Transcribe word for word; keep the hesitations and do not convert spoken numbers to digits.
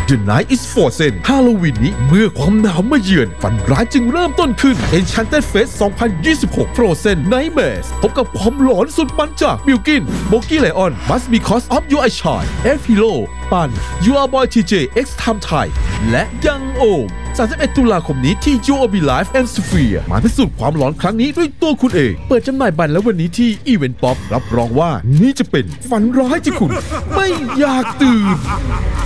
The Night is Frozen ฮาโลวีนนี้เมื่อความหนาวมาเยือนฝันร้ายจึงเริ่มต้นขึ้น Enchanted Fest สองพันยี่สิบหก Frozen Nightmares พบกับความหลอนสุดมันจากบิลกินโบกี้ไลออน Must Because of You I Shine F Hero ปัน You Are Boy ที เจ X Time Thai และยังโอมสามสิบเอ็ดตุลาคมนี้ที่ ยู โอ บี Live and Sphere มาพิสูจน์ความหลอนครั้งนี้ด้วยตัวคุณเองเปิดจำหน่ายบัตรแล้ววันนี้ที่ Event Pop รับรองว่านี่จะเป็นฝันร้ายที่คุณไม่อยากตื่น